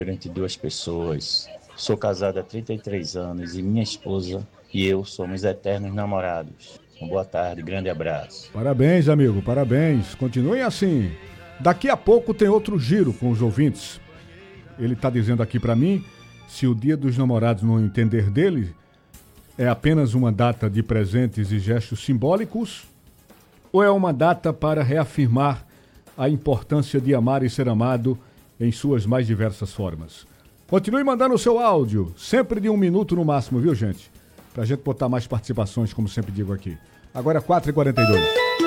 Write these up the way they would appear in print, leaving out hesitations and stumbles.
entre duas pessoas. Sou casado há 33 anos e minha esposa e eu somos eternos namorados. Uma boa tarde, grande abraço. Parabéns, amigo, parabéns. Continuem assim. Daqui a pouco tem outro giro com os ouvintes. Ele está dizendo aqui para mim, se o Dia dos Namorados, no entender dele, é apenas uma data de presentes e gestos simbólicos, ou é uma data para reafirmar a importância de amar e ser amado em suas mais diversas formas. Continue mandando o seu áudio, sempre de 1 minuto no máximo, viu, gente? Pra gente botar mais participações, como sempre digo aqui. Agora 4h42.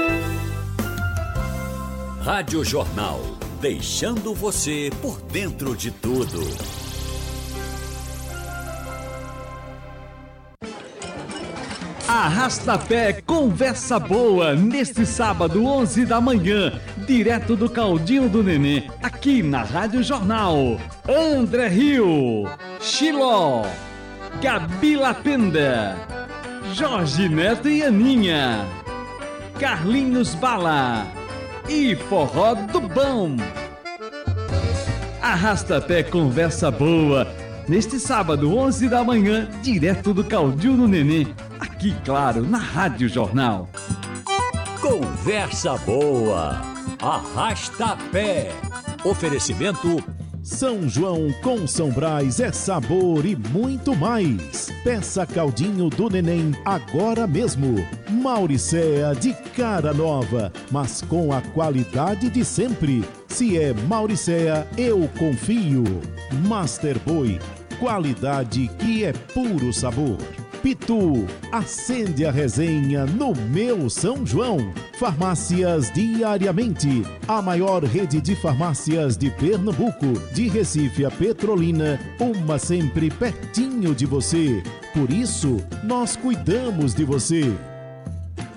Rádio Jornal, deixando você por dentro de tudo. Arrasta-pé Conversa Boa, neste sábado, 11 da manhã, direto do Caldinho do Nenê, aqui na Rádio Jornal. André Rio, Chiló, Gabi Lapenda, Jorge Neto e Aninha, Carlinhos Bala e Forró do Bom. Arrasta-pé Conversa Boa, neste sábado, 11 da manhã, direto do Caldinho do Nenê, aqui, claro, na Rádio Jornal. Conversa Boa, Arrasta-pé. Oferecimento São João com São Brás é sabor e muito mais. Peça Caldinho do Neném agora mesmo. Mauricéa de cara nova, mas com a qualidade de sempre. Se é Mauricéa, eu confio. Master Boy, qualidade que é puro sabor. Pitu, acende a resenha no meu São João. Farmácias Diariamente, a maior rede de farmácias de Pernambuco, de Recife a Petrolina, uma sempre pertinho de você. Por isso, nós cuidamos de você.